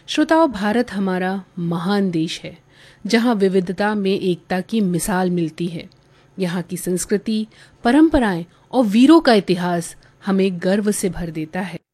श्रोताओं, भारत हमारा महान देश है जहाँ विविधता में एकता की मिसाल मिलती है। यहाँ की संस्कृति, परंपराएं और वीरों का इतिहास हमें गर्व से भर देता है।